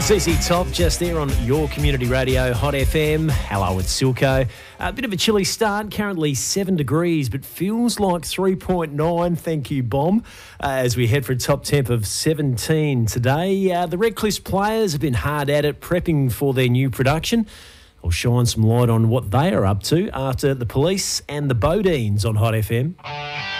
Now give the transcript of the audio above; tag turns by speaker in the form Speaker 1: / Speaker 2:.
Speaker 1: ZZ Top just there on your community radio, Hot FM. Hello, it's Silko. A bit of a chilly start, currently 7 degrees, but feels like 3.9. Thank you, Bomb. As we head for a top temp of 17 today. The Redcliffe players have been hard at it, prepping for their new production. I'll shine some light on what they are up to after the Police and the Bodines on Hot FM.